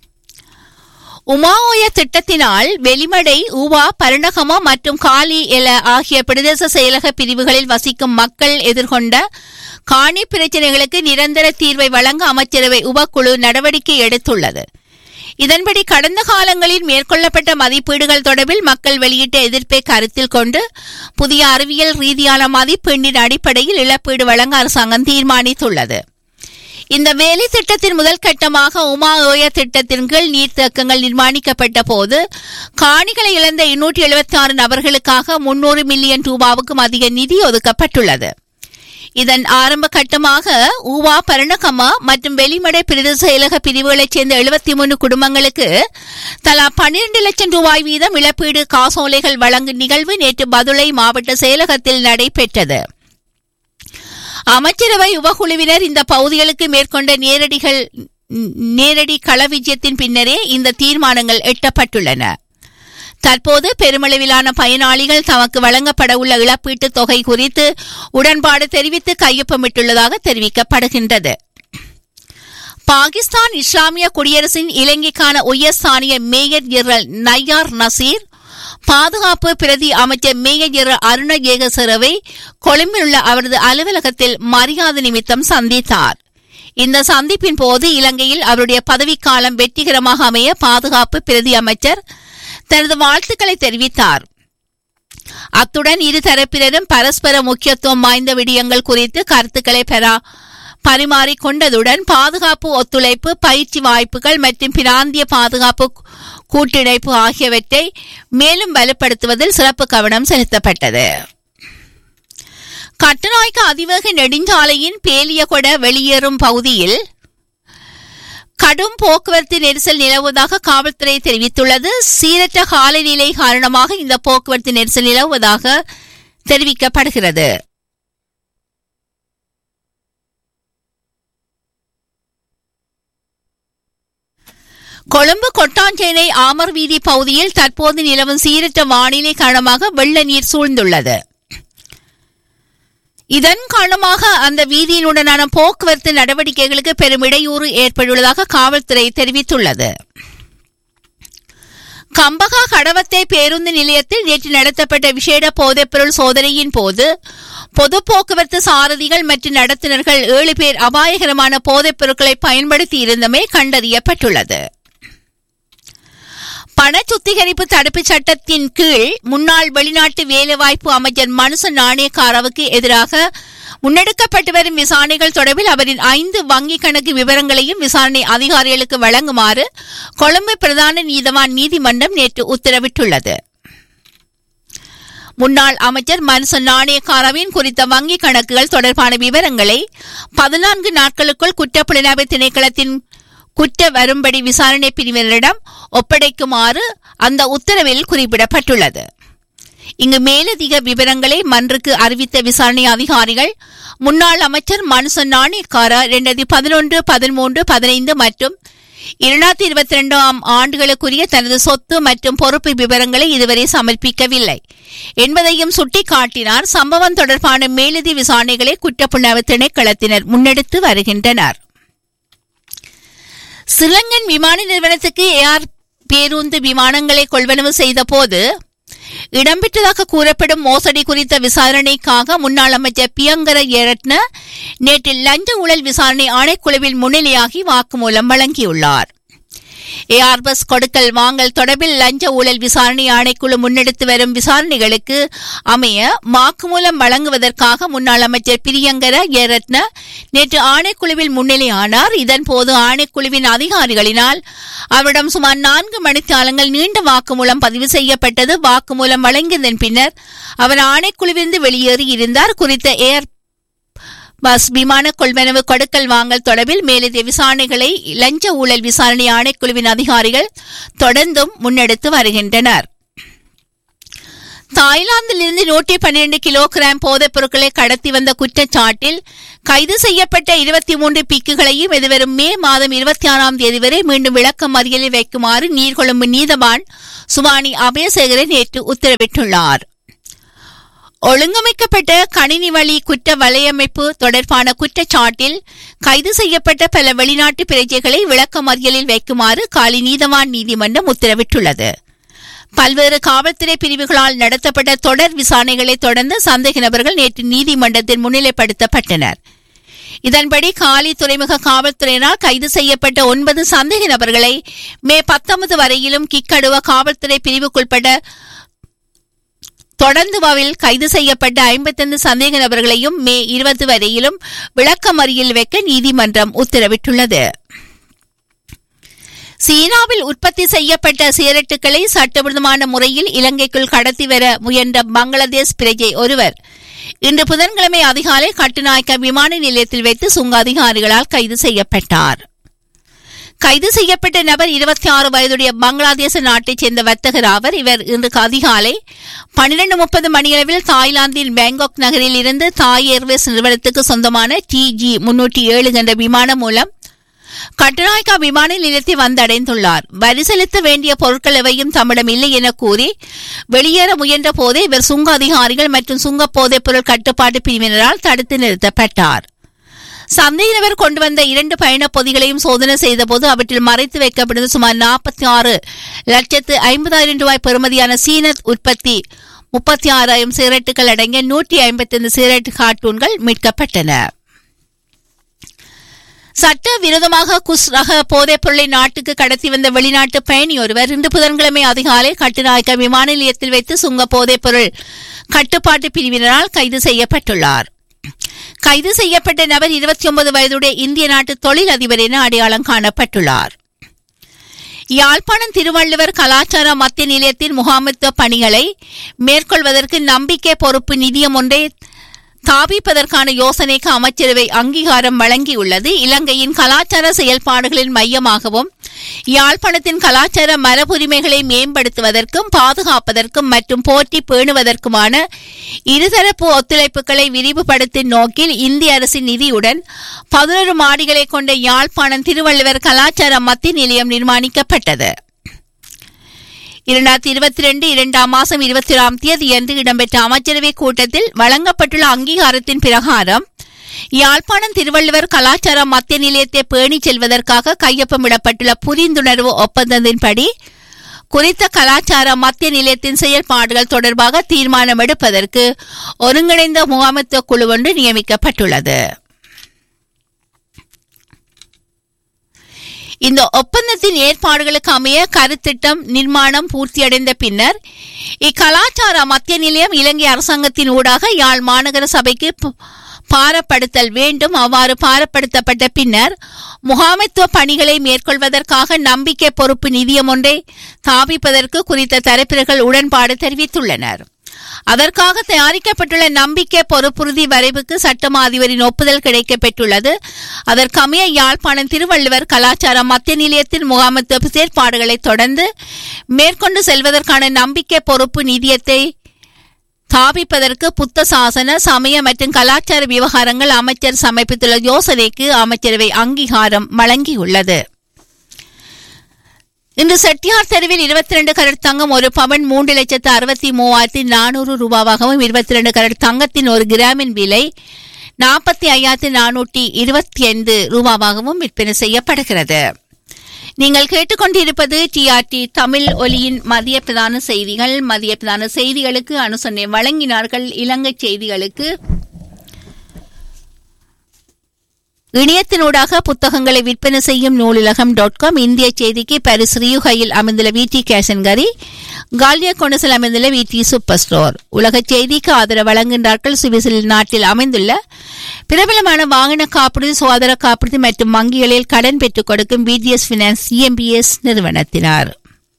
உமாஓய திட்டத்தினால் வெளிமடை, ஊவா, பரணகமா மற்றும் காலி எல ஆகிய பிரதேச செயலக பிரிவுகளில் வசிக்கும் மக்கள் எதிர்கொண்ட காணி பிரச்சினைகளுக்கு நிரந்தர தீர்வை வழங்க அமைச்சரவை உபக்குழு நடவடிக்கை எடுத்துள்ளது. இதன்படி கடந்த காலங்களில் மேற்கொள்ளப்பட்ட மதிப்பீடுகள் தொடர்பில் மக்கள் வெளியிட்ட எதிர்ப்பை கருத்தில் கொண்டு புதிய அறிவியல் ரீதியான மதிப்பீட்டின் அடிப்படையில் இழப்பீடு வழங்க அரசாங்கம் தீர்மானித்துள்ளது. இந்த வேலை திட்டத்தின் முதல் கட்டமாக உமா ஓய திட்டத்தின் கீழ் நீர்த்தேக்கங்கள் நிர்மாணிக்கப்பட்ட போது காணிகளை இழந்த இருநூற்றி எழுபத்தி ஆறு நபர்களுக்காக முன்னூறு மில்லியன் ரூபாவுக்கும் அதிக நிதி ஒதுக்கப்பட்டுள்ளது. இதன் ஆரம்ப கட்டமாக ஊவா, பரணகமா மற்றும் வெளிமடை பிரதேச செயலக பிரிவுகளைச் சேர்ந்த எழுபத்தி மூன்று குடும்பங்களுக்கு தலா பன்னிரண்டு லட்சம் ரூபாய் வீதம் இழப்பீடு காசோலைகள் வழங்கும் நிகழ்வு நேற்று பதுளை மாவட்ட செயலகத்தில் நடைபெற்றது. அமைச்சரவை உபகுழுவினர் இந்த பகுதிகளுக்கு மேற்கொண்ட நேரடிகள் நேரடி களவிஜயத்தின் பின்னரே இந்த தீர்மானங்கள் எட்டப்பட்டுள்ளன. தற்போது பெருமளவிலான பயனாளிகள் தமக்கு வழங்கப்பட உள்ள இழப்பீட்டுத் தொகை குறித்து உடன்பாடு தெரிவித்து கையொப்பமிட்டுள்ளதாக தெரிவிக்கப்படுகின்றது. பாகிஸ்தான் இஸ்லாமிய குடியரசின் இலங்கைக்கான உயர்ஸ்தானிய மேயர் ஜெனரல் நய்யார் நசீர் பாதுகாப்பு பிரதி அமைச்சர் மேயர் ஜெனரல் அருண ஜேகசரவை கொழும்பில் உள்ள அவரது அலுவலகத்தில் மரியாதை நிமித்தம் சந்தித்தார். இந்த சந்திப்பின் போது இலங்கையில் அவருடைய பதவிக்காலம் வெற்றிகரமாக அமைய பாதுகாப்பு பிரதி அமைச்சர் தனது வாழ்த்துக்களை தெரிவித்தார். அத்துடன் இரு தரப்பினரும் பரஸ்பர முக்கியத்துவம் வாய்ந்த விடயங்கள் குறித்து கருத்துக்களை பரிமாறிக்கொண்டதுடன் பாதுகாப்பு ஒத்துழைப்பு, பயிற்சி வாய்ப்புகள் மற்றும் பிராந்திய பாதுகாப்பு கூட்டிணைப்பு ஆகியவற்றை மேலும் வலுப்படுத்துவதில் சிறப்பு கவனம் செலுத்தப்பட்டது. கட்டுநாயக்க அதிவேக நெடுஞ்சாலையின் பேலியகொட வெளியேறும் பகுதியில் கடும் போக்குவரத்து நெரிசல் நிலவுவதாக காவல்துறை தெரிவித்துள்ளது. சீரற்ற காலநிலை காரணமாக இந்த போக்குவரத்து நெரிசல் நிலவுவதாக தெரிவிக்கப்படுகிறது. கொழும்பு கொட்டாஞ்சேனை ஆமர் வீதி பகுதியில் தற்போது நிலவும் சீரற்ற வானிலை காரணமாக வெள்ள நீர் சூழ்ந்துள்ளது. இதன் காரணமாக அந்த வீதியினுடனான போக்குவரத்து நடவடிக்கைகளுக்கு பெரும் இடையூறு ஏற்பட்டுள்ளதாக காவல்துறை தெரிவித்துள்ளது. கம்பகா கடவத்தை பேருந்து நிலையத்தில் நேற்று நடத்தப்பட்ட விசேட போதைப்பொருள் சோதனையின் போது பொது போக்குவரத்து சாரதிகள் மற்றும் நடத்துனர்கள் ஏழு பேர் அபாயகரமான போதைப் பொருட்களை பயன்படுத்தி இருந்தமை கண்டறியப்பட்டுள்ளது. பண சுத்திகரிப்பு தடுப்புச் சட்டத்தின் கீழ் முன்னாள் வெளிநாட்டு வேலைவாய்ப்பு அமைச்சர் மனுச நாணயக்காரவுக்கு எதிராக முன்னெடுக்கப்பட்டு வரும் விசாரணைகள் தொடர்பில் அவரின் ஐந்து வங்கிக் கணக்கு விவரங்களையும் விசாரணை அதிகாரிகளுக்கு வழங்குமாறு கொழும்பு பிரதான நீதவான் நீதிமன்றம் நேற்று உத்தரவிட்டுள்ளது. முன்னாள் அமைச்சர் மனுச நாணயக்காரவின் குறித்த வங்கிக் கணக்குகள் தொடர்பான விவரங்களை பதினான்கு நாட்களுக்குள் குற்றப்புலனாய்வு திணைக்களத்தின் குற்ற வரும்படி விசாரணை பிரிவினரிடம் ஒப்படைக்குமாறு அந்த உத்தரவில் குறிப்பிடப்பட்டுள்ளது. இங்கு மேலதிக விவரங்களை மன்றுக்கு அறிவித்த விசாரணை அதிகாரிகள் முன்னாள் அமைச்சர் மனுச நாணயக்கார இரண்டாயிரத்தி பதினொன்று பதிமூன்று பதினைந்து மற்றும் இரண்டாயிரத்தி இருபத்தி இரண்டாம் ஆண்டுகளுக்குரிய தனது சொத்து மற்றும் பொறுப்பு விவரங்களை இதுவரை சமர்ப்பிக்கவில்லை என்பதையும் சுட்டிக்காட்டினார். சம்பவம் தொடர்பான மேலதிக விசாரணைகளை குற்றப்புலனாய்வு திணைக்களத்தினர் முன்னெடுத்து வருகின்றனர். சிலங்கன் விமான நிறுவனத்துக்கு ஏஆர் பேருந்து விமானங்களை கொள்வனவு செய்த போது இடம்பெற்றதாக கூறப்படும் மோசடி குறித்த விசாரணைக்காக முன்னாள் அமைச்சர் பியங்கர ஏரட்ன நேற்று லஞ்ச ஊழல் விசாரணை ஆணைக்குழுவில் முன்னிலையாகி வாக்குமூலம் வழங்கியுள்ளார். ஏஆர்பஸ் கொடுக்கல் வாங்கல் தொடர்பில் லஞ்ச ஊழல் விசாரணை ஆணைக்குழு முன்னெடுத்து வரும் விசாரணைகளுக்கு அமைய வாக்குமூலம் வழங்குவதற்காக முன்னாள் அமைச்சர் பிரியங்கர ஏரட்ன நேற்று ஆணைக்குழுவில் முன்னிலையானார். இதன்போது ஆணைக்குழுவின் அதிகாரிகளினால் அவரிடம் சுமார் நான்கு மணித்தியாலங்கள் நீண்ட வாக்குமூலம் பதிவு செய்யப்பட்டது. வாக்குமூலம் வழங்கியதன் பின்னர் அவர் ஆணைக்குழுவிலிருந்து வெளியேறி இருந்தார். குறித்த ஏர் பஸ் விமான கொள்வனவு கொடுக்கல் வாங்கல் தொடர்பில் மேலதிக விசாரணைகளை லஞ்ச ஊழல் விசாரணை ஆணைக்குழுவின் அதிகாரிகள் தொடர்ந்தும் முன்னெடுத்து வருகின்றனர். தாய்லாந்திலிருந்து நூற்றி பன்னிரண்டு கிலோகிராம் போதைப் பொருட்களை கடத்தி வந்த குற்றச்சாட்டில் கைது செய்யப்பட்ட இருபத்தி மூன்று பிக்குகளையும் எதிர்வரும் மே மாதம் இருபத்தி ஆறாம் தேதி வரை மீண்டும் விளக்க மறியலில் வைக்குமாறு நீர்கொழும்பு நீதவான் சுவானி அபயசேகரன் நேற்று உத்தரவிட்டுள்ளார். ஒழுங்கமைக்கப்பட்ட கணினி வழி குற்ற வலையமைப்பு தொடர்பான குற்றச்சாட்டில் கைது செய்யப்பட்ட பல வெளிநாட்டு பிரஜைகளை விளக்க மறியலில் வைக்குமாறு காலி நீதவான் நீதிமன்றம் உத்தரவிட்டுள்ளது. பல்வேறு காவல்துறை பிரிவுகளால் நடத்தப்பட்ட தொடர் விசாரணைகளை தொடர்ந்து சந்தேக நபர்கள் நேற்று நீதிமன்றத்தில் முன்னிலைப்படுத்தப்பட்டனர். இதன்படி காலி துறைமுக காவல்துறையினால் கைது செய்யப்பட்ட ஒன்பது சந்தேக நபர்களை மே பத்தொன்பது வரையிலும் கிக்கடுவ காவல்துறை பிரிவுக்குட்பட்ட தொடர்ந்துவாவில் கைது செய்யப்பட்ட ஐம்பத்தி ஐந்து சந்தேக நபர்களையும் மே இருபது வரையிலும் விளக்க மறியலில் வைக்க நீதிமன்றம் உத்தரவிட்டுள்ளது. சீனாவில் உற்பத்தி செய்யப்பட்ட சிகரெட்டுகளை சட்டவிரோதமான முறையில் இலங்கைக்குள் கடத்தி வர முயன்ற பங்களாதேஷ் பிரஜை ஒருவர் இன்று புதன்கிழமை அதிகாலை கட்டுநாயக்க விமான நிலையத்தில் வைத்து சுங்க அதிகாரிகளால் கைது செய்யப்பட்டார். கைது செய்யப்பட்ட நபர் இருபத்தி ஆறு வயதுடைய பங்களாதேச நாட்டைச் சேர்ந்த வர்த்தகர் ஆவர். இவர் இன்று அதிகாலை பன்னிரண்டு முப்பது மணியளவில் தாய்லாந்தின் பேங்காக் நகரில் இருந்து தாய் ஏர்வேஸ் நிறுவனத்துக்கு சொந்தமான டி ஜி முன்னூற்றி ஏழு என்ற விமானம் மூலம் கட்டுநாயக்கா விமான நிலையத்தை வந்தடைந்துள்ளார். வரி செலுத்த வேண்டிய பொருட்கள் எவையும் தம்மிடம் இல்லை என கூறி வெளியேற முயன்ற போதே இவர் சுங்க அதிகாரிகள் மற்றும் சுங்க போதைப் பொருள் கட்டுப்பாட்டு பிரிவினரால் தடுத்து நிறுத்தப்பட்டார். சந்தேகநபர் கொண்டு வந்த இரண்டு பயண பொதிகளையும் சோதனை செய்தபோது அவற்றில் மறைத்து வைக்கப்பட்டிருந்த சுமார் நாற்பத்தி ஆறு லட்சத்து ஐம்பதாயிரம் ரூபாய் பெறுமதியான சீன உற்பத்தி முப்பத்தி ஆறாயிரம் சிகரெட்டுகள் அடங்கிய நூற்றி ஐம்பத்தி ஐந்து சிகரெட் கார்ட்டூன்கள் மீட்கப்பட்டன. சட்ட விரோதமாக குஸ் ரக போதைப் பொருளை நாட்டுக்கு கடத்தி வந்த வெளிநாட்டு பயணி ஒருவர் இன்று புதன்கிழமை அதிகாலை கட்டுநாயக்க விமான நிலையத்தில் வைத்து சுங்க போதைப் பொருள் கட்டுப்பாட்டு பிரிவினரால் கைது செய்யப்பட்டுள்ளார். கைது செய்யப்பட்ட நபர் இருபத்தி ஒன்பது வயதுடைய இந்திய நாட்டு தொழில் அதிபர் என அடையாளம் காணப்பட்டுள்ளார். யாழ்ப்பாணம் திருவள்ளுவர் கலாச்சார மத்திய நிலையத்தின் முகாமைத்துவ பணிகளை மேற்கொள்வதற்கு நம்பிக்கை பொறுப்பு நிதியம் ஒன்றை தாபிப்பதற்கான யோசனைக்கு அமைச்சரவை அங்கீகாரம் வழங்கியுள்ளது. இலங்கையின் கலாச்சார செயல்பாடுகளின் மையமாகவும் யாழ்ப்பாணத்தின் கலாச்சார மரபுரிமைகளை மேம்படுத்துவதற்கும் பாதுகாப்பதற்கும் மற்றும் போற்றி பேணுவதற்குமான இருதரப்பு ஒத்துழைப்புகளை விரிவுபடுத்தும் நோக்கில் இந்திய அரசின் நிதியுடன் பதினொரு மாடிகளை கொண்ட யாழ்ப்பாணம் திருவள்ளுவர் கலாச்சார மத்திய நிலையம் நிர்மாணிக்கப்பட்டது. இரண்டாயிரத்தி இருபத்தி ரெண்டு இரண்டாம் மாசம் இருபத்தி ஏழாம் தேதியன்று இடம்பெற்ற அமைச்சரவை கூட்டத்தில் வழங்கப்பட்டுள்ள அங்கீகாரத்தின் பிரகாரம் யாழ்ப்பாணம் திருவள்ளுவர் கலாச்சார மத்திய நிலையத்தை பேணிச் செல்வதற்காக கையொப்பமிடப்பட்டுள்ள புரிந்துணர்வு ஒப்பந்தத்தின்படி குறித்த கலாச்சார மத்திய நிலையத்தின் செயல்பாடுகள் தொடர்பாக தீர்மானம் எடுப்பதற்கு ஒருங்கிணைந்த முகாமைத்துவ குழு ஒன்று நியமிக்கப்பட்டுள்ளது. இந்த ஒப்பந்தத்தின் ஏற்பாடுகளுக்கு அமைய கருத்திட்டம் நிர்மாணம் பூர்த்தியடைந்த பின்னர் இக்கலாச்சார மத்திய நிலையம் இலங்கை அரசாங்கத்தின் ஊடாக யாழ் மாநகர சபைக்கு பாரப்படுத்தல் வேண்டும். அவ்வாறு பாரப்படுத்தப்பட்ட பின்னர் முகாமைத்துவ பணிகளை மேற்கொள்வதற்காக நம்பிக்கை பொறுப்பு நிதியம் ஒன்றை ஸ்தாபிப்பதற்கு குறித்த தரப்பினர்கள் உடன்பாடு தெரிவித்துள்ளனர். அதற்காக தயாரிக்கப்பட்டுள்ள நம்பிக்கை பொறுப்புறுதி வரைவுக்கு சட்டமா அதிபரின் ஒப்புதல் கிடைக்கப்பெற்றுள்ளது. அதற்கமைய யாழ்ப்பாணம் திருவள்ளுவர் கலாச்சார மத்திய நிலையத்தின் முகாமைத்துவ செயற்பாடுகளை தொடர்ந்து மேற்கொண்டு செல்வதற்கான நம்பிக்கை பொறுப்பு நிதியத்தை ஸ்தாபிப்பதற்கு புத்த சாசன சமய மற்றும் கலாச்சார விவகாரங்கள் அமைச்சர் சமர்ப்பித்துள்ள யோசனைக்கு அமைச்சரவை அங்கீகாரம் வழங்கியுள்ளது. இன்று செட்டியார் தெருவில் இருபத்தி இரண்டு கரட் தங்கம் ஒரு பவன் மூன்று லட்சத்து அறுபத்தி மூவாயிரத்தி நானூறு ரூபாவாகவும் இருபத்தி இரண்டு கரட் தங்கத்தின் ஒரு கிராமின் விலை நாற்பத்தி ஐயாயிரத்தி நானூற்றி இருபத்தி ஐந்து ரூபாவாகவும் விற்பனை செய்யப்படுகிறது. நீங்கள் கேட்டுக்கொண்டிருப்பது டிஆர்டி தமிழ் ஒலியின் மதிய பிரதான செய்திகள். மதிய பிரதான செய்திகளுக்கு அனுசரணை வழங்கினார்கள். இலங்கை செய்திகளுக்கு இணையத்தினூடாக புத்தகங்களை விற்பனை செய்யும் நூலுலகம் டாட் காம், இந்திய செய்திக்கு பாரிஸ் ரியூகையில் அமைந்துள்ள விடி கேஷன்கரி, காலியா கொண்டசில் அமைந்துள்ள விடி சூப்பர் ஸ்டோர். உலக செய்திக்கு ஆதரவு வழங்குகின்றார்கள். சுவிசில் நாட்டில் அமைந்துள்ள பிரபலமான வாகன காப்புறுதி, சுகாதார காப்புறுதி மற்றும் வங்கிகளில் கடன் பெற்றுக் கொடுக்கும் பிடிஎஸ் பினான்ஸ் இஎம்பிஎஸ் நிறுவனத்தினார்.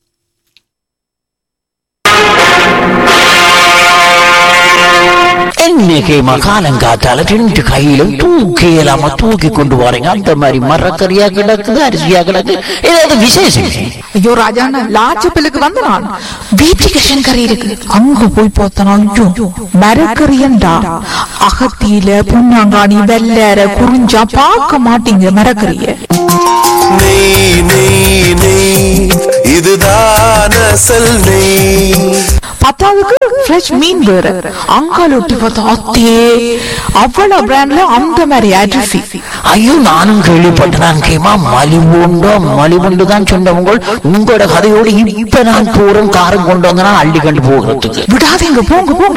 இன்னைக்கு மகாலங்காத்தால ரெண்டு கையிலும் தூக்கி இல்லாம தூக்கி கொண்டு வரீங்க. அந்த மாதிரி மரக்கறியா கிடக்குது, அரிசியா கிடக்கு, ஏதாவது விசேஷம்? ஐயோ ராஜாண்ணா, லாச்சப்பிலுக்கு வந்து நான் வீட்டுக்கு கறி இருக்கு, அங்க போய் பார்த்தனா ஐயோ மரக்கறியண்டா. அகத்தியில புண்ணாங்காணி வெள்ளற குறிஞ்சா பார்க்க மாட்டீங்க மரக்கறிய. நெய் நெய் நெய் இதுதான் அசல் நெய். பத்தாவதுக்கு ஃப்ரெஷ் மீன் வேற, அங்கால ஒட்டி பார்த்தா அத்தே அவ்வளவு பிராண்ட்ல அந்த மாதிரி அரிசி. ஐயோ நானும் கேள்விப்பட்டேன். கேமா மலிவுண்டோ மலிவுண்டு தான் சொன்னவங்க. உங்களோட கதையோடு இப்ப நான் தூரம் காரம் கொண்டு வந்தா அள்ளி கண்டு போகிறதுக்கு விடாதீங்க, போங்க போங்க.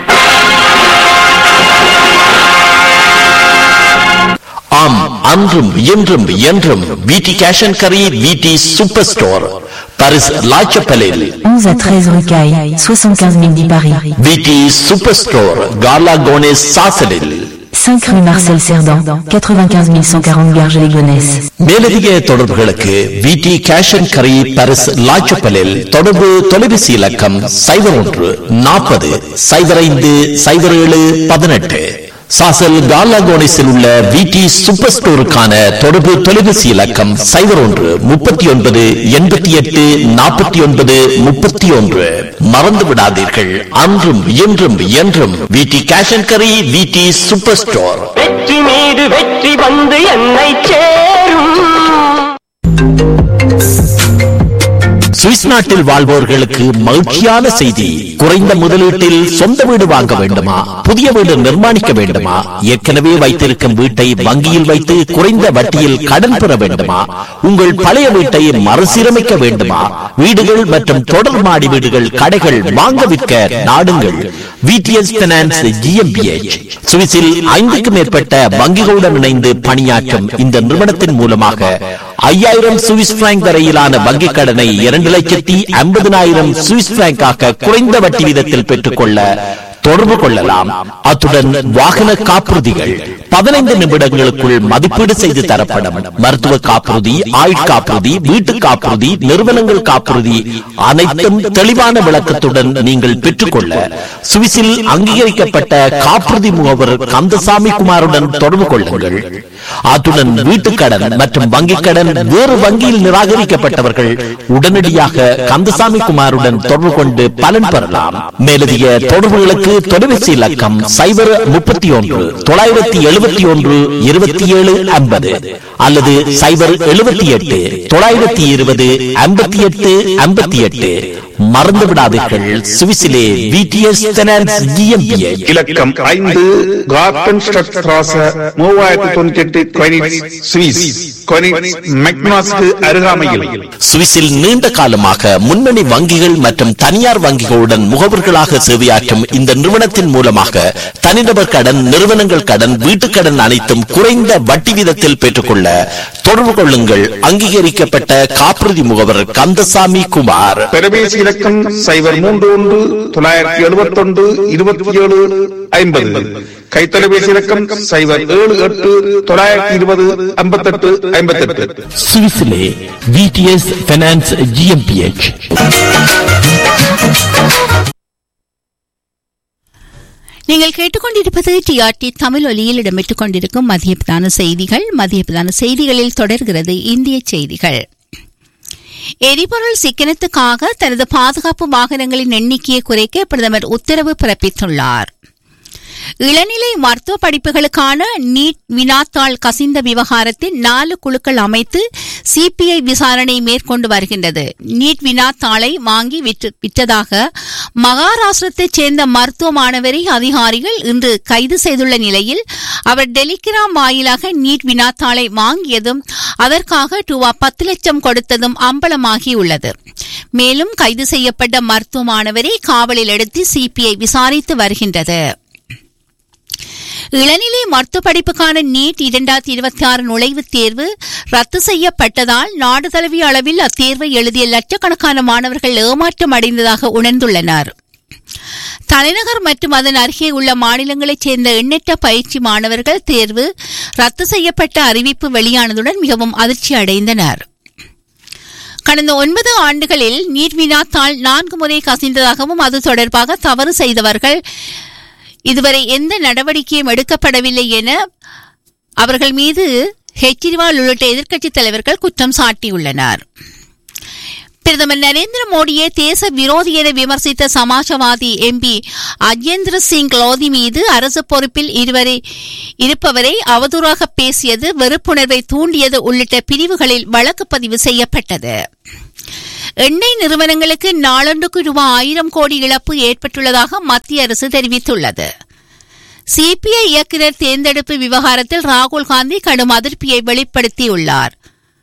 ஆம், அன்றும் இன்றும் என்றும் விடி கேஷ் அண்ட் கரி, விடி சூப்பர் ஸ்டோர், பாரிஸ் லாச்சப்பலில் onze à treize rue Caille, soixante-quinze mille dix Paris. விடி சூப்பர் ஸ்டோர் காலா கோனேஸ் சாசலில் cinq rue Marcel Cerdan, quatre-vingt-quinze mille cent quarante Garges-les-Gonesse. மேலதிக தொடர்புகளுக்கு விடி கேஷ் அண்ட் கரி, பாரிஸ் லாச்சப்பலில் தொடர்பு தொலைபேசி இலக்கம் சைபர் ஒன்று நாற்பது சைபர் ஐந்து சைபர் ஏழு பதினெட்டு. சாசல் காலாகோனிஸில் உள்ள விடி சூப்பர் ஸ்டோருக்கான தொடர்பு தொலைபேசி இலக்கம் சைபர் ஒன்று முப்பத்தி ஒன்பது எண்பத்தி எட்டு நாற்பத்தி ஒன்பது முப்பத்தி ஒன்று. மறந்து விடாதீர்கள், அன்றும் இன்றும் என்றும் விடி கேஷ் அண்ட் கரி, விடி சூப்பர் ஸ்டோர். வெற்றி மீது வெற்றி வந்து என்னை சேரும். சுவிஸ் நாட்டில் வாழ்வோர்களுக்கு மகிழ்ச்சியான செய்தி. குறைந்த முதலீட்டில் சொந்த வீடு வாங்க வேண்டுமா? புதிய வீடு நிர்மாணிக்க வேண்டுமா? ஏற்கனவே வைத்திருக்கும் வீட்டை வங்கியில் வைத்து குறைந்த வட்டியில் கடன் பெற வேண்டுமா? உங்கள் பழைய வீட்டை மறுசீரமைக்க வேண்டுமா? வீடுகள் மற்றும் தொடர் மாடி வீடுகள், கடைகள் வாங்க விற்க நாடுங்கள் விடிஎஸ் பினான்ஸ் ஜிஎம்பிஎச். சுவிஸில் ஐந்துக்கும் மேற்பட்ட வங்கிகளுடன் இணைந்து பணியாற்றும் இந்த நிறுவனத்தின் மூலமாக ஐயாயிரம் சுவிஸ் பிராங்க் வரையிலான வங்கிக் கடனை இரண்டு லட்சத்தி ஐம்பதினாயிரம் சுவிஸ் பிராங்காக குறைந்த வட்டி வீதத்தில் பெற்றுக்கொள்ள தொடர்பு கொள்ளலாம். அத்துடன் வாகன காப்புறுதிகள் பதினைந்து நிமிடங்களுக்குள் மதிப்பீடு செய்து தரப்படும். மருத்துவ காப்புறுதி, ஆயுட்காப்புறுதி, வீட்டு காப்புறுதி, நிறுவனங்கள் காப்புறுதி அனைத்தும் தெளிவான விளக்கத்துடன் நீங்கள் பெற்றுக்கொள்ள சுவிஸில் அங்கீகரிக்கப்பட்ட காப்புறுதி முகவர் கந்தசாமி குமாருடன் தொடர்பு கொள்ளுங்கள். அத்துடன் வீட்டுக்கடன் மற்றும் வங்கிக் கடன் வேறு வங்கியில் நிராகரிக்கப்பட்டவர்கள் உடனடியாக கந்தசாமி குமாருடன் தொடர்பு கொண்டு பலன் பெறலாம். மேலதிக தொடர்புகளுக்கு தொலைபேசி இலக்கம் சைபர் முப்பத்தி ஒன்று தொள்ளாயிரத்தி எழுபத்தி ஒன்று இருபத்தி ஏழு ஐம்பது அல்லது சைபர் எழுபத்தி எட்டு தொள்ளாயிரத்தி இருபது ஐம்பத்தி எட்டு ஐம்பத்தி எட்டு. மறந்து விடாதீர்கள், சுவிஸிலே விடிஎஸ் ஃபைனான்ஸ் ஜிஎம்பிஎச் இலக்கம் ஐந்து கார்டன் ஸ்ட்ராச மூவாயிரத்தி தொண்ணூத்தி எட்டு கொனிட்ஸ் சுவிஸ் கொனிட்ஸ் மெக்னாஸ்க்கு அருகாமையில். சுவிஸில் நீண்ட காலமாக முன்னணி வங்கிகள் மற்றும் தனியார் வங்கிகளுடன் முகவர்களாக சேவையாற்றும் இந்த நிறுவனத்தின் மூலமாக தனிநபர் கடன், நிறுவனங்கள் கடன், வீட்டுக் கடன் அனைத்தும் குறைந்த வட்டி வீதத்தில் பெற்றுக்கொள்ள தொடர்பு கொள்ளுங்கள். அங்கீகரிக்கப்பட்ட காப்புறுதி முகவர் கந்தசாமி குமார். பெருமேசி இலக்கம் சைபர் மூன்று ஒன்று தொள்ளாயிரத்தி எழுபத்தி ஒன்று இருபத்தி ஏழு ஐம்பது. கைத்தொலைபேசி இலக்கம் சைபர் ஏழு எட்டு தொள்ளாயிரத்தி இருபது ஐம்பத்தி எட்டு ஐம்பத்தி எட்டு. சுவிஸிலே விடிஎஸ் ஃபைனான்ஸ் ஜிஎம்பிஎச். நீங்கள் கேட்டுக்கொண்டிருப்பது டிஆர்டி தமிழ் ஒலியில் இடம்பெற்றுக் கொண்டிருக்கும் மதிய பிரதான செய்திகள். மதிய பிரதான செய்திகளில் தொடர்கிறது இந்திய செய்திகள். எரிபொருள் சிக்கனத்துக்காக தனது பாதுகாப்பு வாகனங்களின் எண்ணிக்கையை குறைக்க பிரதமர் உத்தரவு பிறப்பித்துள்ளார். இளநிலை மருத்துவ படிப்புகளுக்கான நீட் வினாத்தாள் கசிந்த விவகாரத்தில் நாலு குழுக்கள் அமைத்து சிபிஐ விசாரணை மேற்கொண்டு வருகின்றது. நீட் வினாத்தாளை வாங்கி விற்றதாக மகாராஷ்டிரத்தைச் சேர்ந்த மருத்துவ மாணவரை அதிகாரிகள் இன்று கைது செய்துள்ள நிலையில் அவர் டெலிகிராம் வாயிலாக நீட் வினாத்தாளை வாங்கியதும் அதற்காக ரூபா பத்து லட்சம் கொடுத்ததும் அம்பலமாகியுள்ளது. மேலும் கைது செய்யப்பட்ட மருத்துவ மாணவரை காவலில் எடுத்து சிபிஐ விசாரித்து வருகின்றது. இளநிலை மருத்துவ படிப்புக்கான நீட் இரண்டாயிரத்தி இருபத்தி ஆறு நுழைவுத் தேர்வு ரத்து செய்யப்பட்டதால் நாடு தழுவிய அளவில் அத்தேர்வை எழுதிய லட்சக்கணக்கான மாணவர்கள் ஏமாற்றம் அடைந்ததாக உணர்ந்துள்ளனர். தலைநகர் மற்றும் அதன் அருகே உள்ள மாநிலங்களைச் சேர்ந்த எண்ணற்ற பயிற்சி மாணவர்கள் தேர்வு ரத்து செய்யப்பட்ட அறிவிப்பு வெளியானதுடன் மிகவும் அதிர்ச்சி அடைந்தனர். கடந்த ஒன்பது ஆண்டுகளில் நீட் வினாத்தாள் நான்கு முறை கசிந்ததாகவும் அது தொடர்பாக தவறு செய்தவர்கள் இதுவரை எந்த நடவடிக்கையும் எடுக்கப்படவில்லை என அவர்கள் மீது கெஜ்ரிவால் உள்ளிட்ட எதிர்க்கட்சித் தலைவர்கள் குற்றம் சாட்டியுள்ளனர். பிரதமர் நரேந்திர மோடியை தேச விரோதி என விமர்சித்த சமாஜ்வாதி எம்பி அஜேந்திர சிங் லோதி மீது அரசு பொறுப்பில் இருவரை இருப்பவரை அவதூறாக பேசியது, வெறுப்புணர்வை தூண்டியது உள்ளிட்ட பிரிவுகளில் வழக்கு பதிவு செய்யப்பட்டது. எண்ணெய் நிறுவனங்களுக்கு நாளொன்றுக்கு ரூபாய் ஆயிரம் கோடி இழப்பு ஏற்பட்டுள்ளதாக மத்திய அரசு தெரிவித்துள்ளது. சிபிஐ இயக்குநர் தேர்ந்தெடுப்பு விவகாரத்தில் ராகுல் காந்தி கடும் அதிருப்தியை வெளிப்படுத்தியுள்ளார்.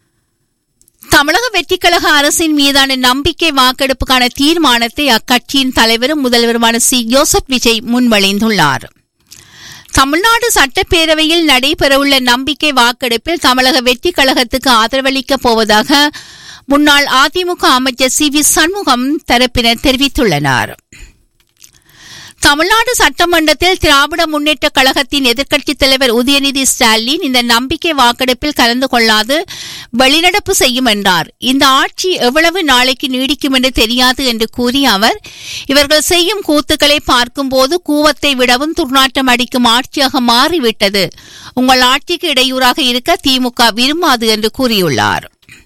தமிழக வெற்றிக்கழக அரசின் மீதான நம்பிக்கை வாக்கெடுப்புக்கான தீர்மானத்தை அக்கட்சியின் தலைவரும் முதல்வருமான சி ஜோசப் விஜய் முன்மொழிந்துள்ளார். தமிழ்நாடு சட்டப்பேரவையில் நடைபெறவுள்ள நம்பிக்கை வாக்கெடுப்பில் தமிழக வெற்றி கழகத்துக்கு ஆதரவளிக்கப் போவதாக முன்னாள் அதிமுக அமைச்சர் சி வி சண்முகம் தரப்பினர் தெரிவித்துள்ளனர். தமிழ்நாடு சட்டமன்றத்தில் திராவிட முன்னேற்ற கழகத்தின் எதிர்க்கட்சித் தலைவர் உதயநிதி ஸ்டாலின் இந்த நம்பிக்கை வாக்கெடுப்பில் கலந்து கொள்ளாது வெளிநடப்பு செய்யும் என்றார். இந்த ஆட்சி எவ்வளவு நாளைக்கு நீடிக்கும் என்று தெரியாது என்று கூறிய அவர், இவர்கள் செய்யும் கூத்துக்களை பார்க்கும்போது கூவத்தை விடவும் துர்நாற்றம் அடிக்கும் ஆட்சியாக மாறிவிட்டது. உங்கள் ஆட்சிக்கு இடையூறாக இருக்க திமுக விரும்பாது என்று கூறியுள்ளார்.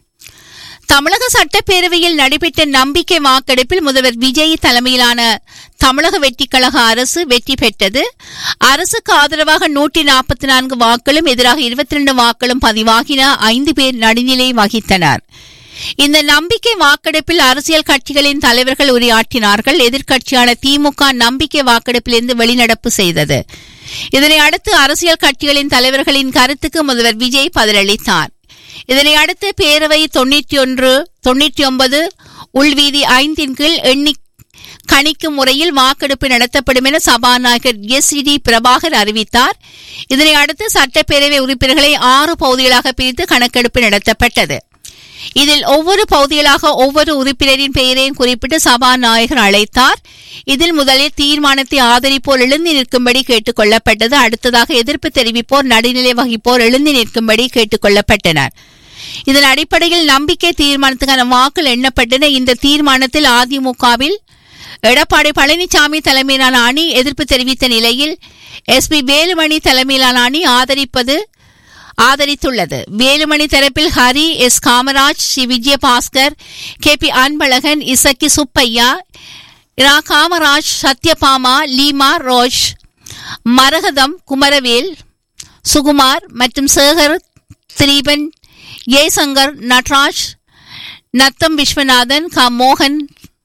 தமிழக சட்டப்பேரவையில் நடைபெற்ற நம்பிக்கை வாக்கெடுப்பில் முதல்வர் விஜய் தலைமையிலான தமிழக வெற்றிக்கழக அரசு வெற்றி பெற்றது. அரசுக்கு ஆதரவாக நூற்றி நாற்பத்தி நான்கு வாக்களும் எதிராக இருபத்தி இரண்டு வாக்களும் பதிவாகின. ஐந்து பேர் நடுநிலை வகித்தனர். இந்த நம்பிக்கை வாக்கெடுப்பில் அரசியல் கட்சிகளின் தலைவர்கள் உரையாற்றினார்கள். எதிர்க்கட்சியான திமுக நம்பிக்கை வாக்கெடுப்பிலிருந்து வெளிநடப்பு செய்தது. இதனை அடுத்து அரசியல் கட்சிகளின் தலைவர்களின் கருத்துக்கு முதல்வர் விஜய் பதிலளித்தார். இதனை அடுத்து பேரவை தொன்னூற்றி ஒன்று தொன்னூற்றி ஒன்பது உள்வீதி ஐந்தின் கீழ் எண்ணி கணிக்கும் முறையில் வாக்கெடுப்பு நடத்தப்படும் என சபாநாயகர் எஸ் டி பிரபாகர் அறிவித்தார். இதனை அடுத்து சட்டப்பேரவை உறுப்பினர்களை ஆறு பகுதிகளாக பிரித்து கணக்கெடுப்பு நடத்தப்பட்டது. இதில் ஒவ்வொரு பகுதிகளாக ஒவ்வொரு உறுப்பினரின் பெயரையும் குறிப்பிட்டு சபாநாயகர் அழைத்தார். இதில் முதலில் தீர்மானத்தை ஆதரிப்போர் எழுந்து நிற்கும்படி கேட்டுக் கொள்ளப்பட்டது. அடுத்ததாக எதிர்ப்பு தெரிவிப்போர், நடுநிலை வகிப்போர் எழுந்து நிற்கும்படி கேட்டுக் கொள்ளப்பட்டனர். இதன் அடிப்படையில் நம்பிக்கை தீர்மானத்துக்கான வாக்குகள் எண்ணப்பட்டன. இந்த தீர்மானத்தில் அதிமுகவில் எடப்பாடி பழனிசாமி தலைமையிலான அணி எதிர்ப்பு தெரிவித்த நிலையில் எஸ் பி வேலுமணி தலைமையிலான அணி ஆதரிப்பது ஆதரித்துள்ளது. வேலுமணி தரப்பில் Hari, S Kamaraj, C Vijayabaskar, K P Anbazhagan, Isakki Subbaiah, இரா காமராஜ், சத்யபாமா, லீமா ரோஜ், மரகதம், குமரவேல், சுகுமார் மற்றும் சேகர், திலீபன், ஜெய்சங்கர், நட்ராஜ், நத்தம் விஸ்வநாதன், க மோகன்,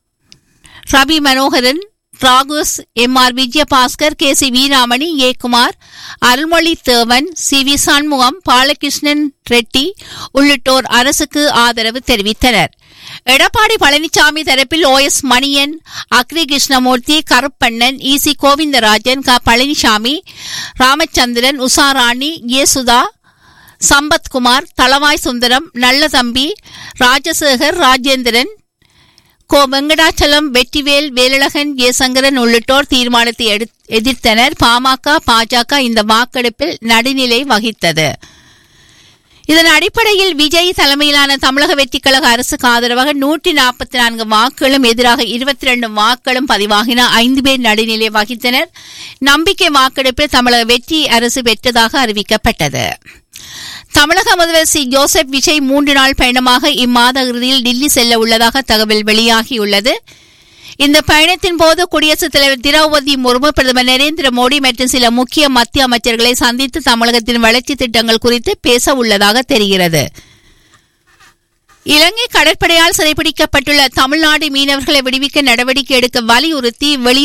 Ravi Manoharan, ராகுஸ், M R Vijayabaskar, K C Veeramani, ஏ குமார், அருள்மொழி தேவன், சி வி சண்முகம், பாலகிருஷ்ணன் ரெட்டி உள்ளிட்டோர் அரசுக்கு ஆதரவு தெரிவித்தனர். எடப்பாடி பழனிசாமி தரப்பில் ஓ S Maniyan, agri Krishnamurthy, Karuppannan, E C Govindarajan, க பழனிசாமி, ராமச்சந்திரன், உஷாராணி, ஏ சுதா, சம்பத்குமார், தளவாய் சுந்தரம், நல்லதம்பி, ராஜசேகர், ராஜேந்திரன், கோ வெங்கடாச்சலம், வெற்றிவேல், வேலழகன், ஜெயசங்கரன் உள்ளிட்டோர் தீர்மானத்தை எதிர்த்தனர். பாமக, பாஜக இந்த வாக்கெடுப்பில் நடுநிலை வகித்தது. இதன் அடிப்படையில் விஜய் தலைமையிலான தமிழக வெற்றிக் கழக அரசுக்கு ஆதரவாக நூற்றி நாற்பத்தி நான்கு வாக்குகளும் எதிராக இருபத்தி இரண்டு வாக்குகளும் பதிவாகின. ஐந்து பேர் நடுநிலை வகித்தனர். நம்பிக்கை வாக்கெடுப்பில் தமிழக வெற்றி அரசு பெற்றதாக அறிவிக்கப்பட்டது. தமிழக முதல்வர் சி ஜோசப் விஜய் மூன்று நாள் பயணமாக இம்மாத இறுதியில் டில்லி செல்ல உள்ளதாக தகவல் வெளியாகியுள்ளது. இந்த பயணத்தின் போது குடியரசுத் தலைவர் திரௌபதி முர்மு, பிரதமர் நரேந்திர மோடி மற்றும் சில முக்கிய மத்திய அமைச்சர்களை சந்தித்து தமிழகத்தின் வளர்ச்சி திட்டங்கள் குறித்து பேச உள்ளதாக தெரிகிறது. இலங்கை கடற்படையால் சிறைப்பிடிக்கப்பட்டுள்ள தமிழ்நாடு மீனவர்களை விடுவிக்க நடவடிக்கை எடுக்க வலியுறுத்தி வெளி